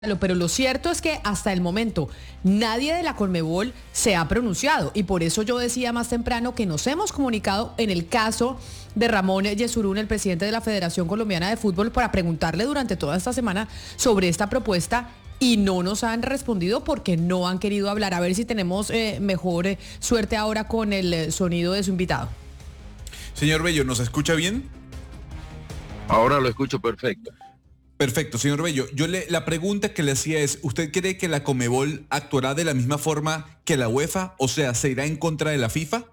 Pero lo cierto es que hasta el momento nadie de la Conmebol se ha pronunciado y por eso yo decía más temprano que nos hemos comunicado en el caso de Ramón Yesurún, el presidente de la Federación Colombiana de Fútbol, para preguntarle durante toda esta semana sobre esta propuesta y no nos han respondido porque no han querido hablar. A ver si tenemos mejor suerte ahora con el sonido de su invitado. Señor Bello, ¿nos escucha bien? Ahora lo escucho perfecto. Perfecto, señor Bello. La pregunta que le hacía es, ¿usted cree que la Conmebol actuará de la misma forma que la UEFA? O sea, ¿se irá en contra de la FIFA?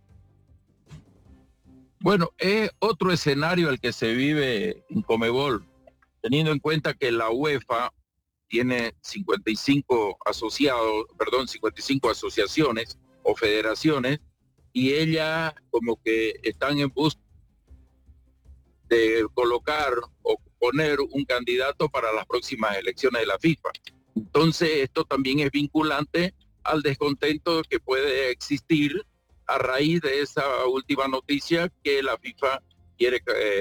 Bueno, es otro escenario el que se vive en Conmebol, teniendo en cuenta que la UEFA tiene 55 asociaciones o federaciones, y ellas como que están en busca de colocar o poner un candidato para las próximas elecciones de la FIFA. Entonces, esto también es vinculante al descontento que puede existir a raíz de esa última noticia que la FIFA quiere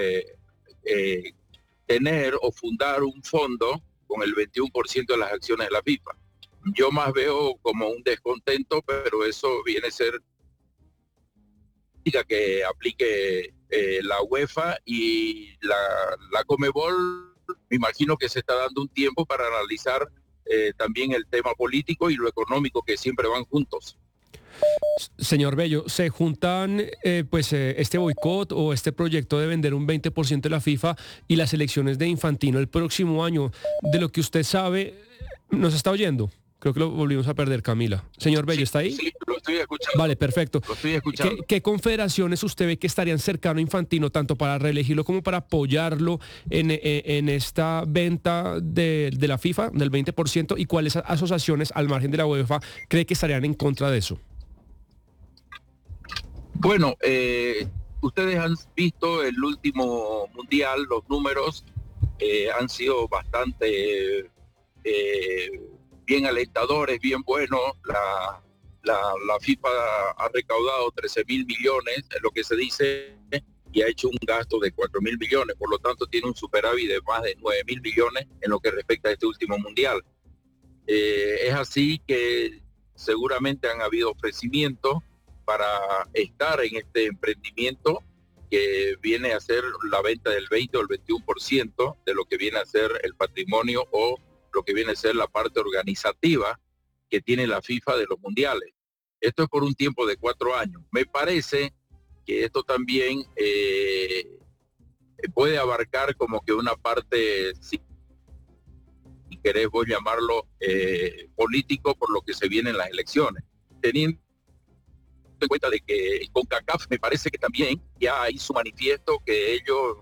tener o fundar un fondo con el 21% de las acciones de la FIFA. Yo más veo como un descontento, pero eso viene a ser que aplique la UEFA y la Conmebol. Me imagino que se está dando un tiempo para analizar también el tema político y lo económico, que siempre van juntos. Señor Bello, ¿se juntan este boicot o este proyecto de vender un 20% de la FIFA y las elecciones de Infantino el próximo año? De lo que usted sabe, ¿nos está oyendo? Creo que lo volvimos a perder, Camila. Señor Bello, ¿está ahí? Sí, lo estoy escuchando. Vale, perfecto. Lo estoy escuchando. ¿Qué confederaciones usted ve que estarían cercano a Infantino, tanto para reelegirlo como para apoyarlo en esta venta de la FIFA, del 20%? ¿Y cuáles asociaciones, al margen de la UEFA, cree que estarían en contra de eso? Bueno, ustedes han visto el último mundial, los números han sido bastante bien alentadores, bien buenos. La FIFA ha recaudado 13.000 millones, es lo que se dice, y ha hecho un gasto de 4.000 millones, por lo tanto tiene un superávit de más de 9.000 millones en lo que respecta a este último mundial. Es así que seguramente han habido ofrecimientos para estar en este emprendimiento que viene a ser la venta del 20 o el 21% de lo que viene a ser el patrimonio o lo que viene a ser la parte organizativa que tiene la FIFA de los mundiales. Esto es por un tiempo de 4 años. Me parece que esto también puede abarcar como que una parte, si querés vos llamarlo político, por lo que se viene en las elecciones. Teniendo en cuenta de que CONCACAF me parece que también ya hizo manifiesto que ellos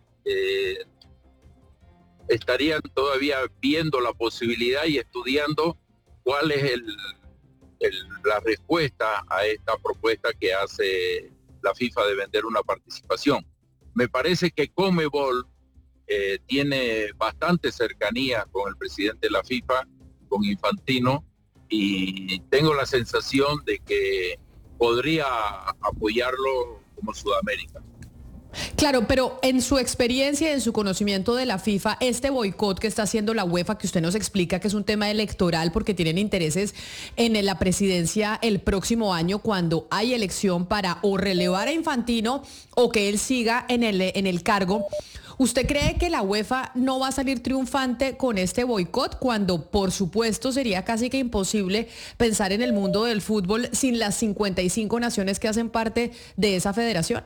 estarían todavía viendo la posibilidad y estudiando cuál es la respuesta a esta propuesta que hace la FIFA de vender una participación. Me parece que Conmebol tiene bastante cercanía con el presidente de la FIFA, con Infantino, y tengo la sensación de que podría apoyarlo como Sudamérica. Claro, pero en su experiencia y en su conocimiento de la FIFA, este boicot que está haciendo la UEFA, que usted nos explica que es un tema electoral porque tienen intereses en la presidencia el próximo año cuando hay elección para o relevar a Infantino o que él siga en el cargo. ¿Usted cree que la UEFA no va a salir triunfante con este boicot cuando, por supuesto, sería casi que imposible pensar en el mundo del fútbol sin las 55 naciones que hacen parte de esa federación?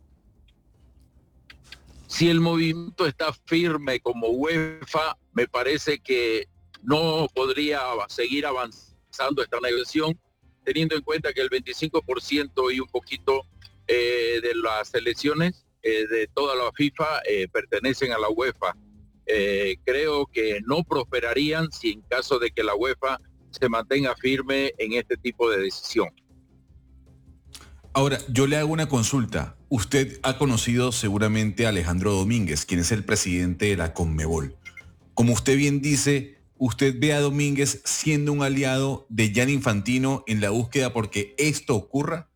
Si el movimiento está firme como UEFA, me parece que no podría seguir avanzando esta negociación, teniendo en cuenta que el 25% y un poquito de las elecciones de toda la FIFA pertenecen a la UEFA. Creo que no prosperarían si en caso de que la UEFA se mantenga firme en este tipo de decisión. Ahora, yo le hago una consulta. Usted ha conocido seguramente a Alejandro Domínguez, quien es el presidente de la Conmebol. Como usted bien dice, ¿usted ve a Domínguez siendo un aliado de Gianni Infantino en la búsqueda porque esto ocurra?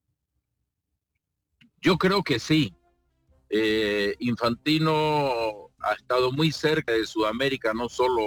Yo creo que sí. Infantino ha estado muy cerca de Sudamérica, no solo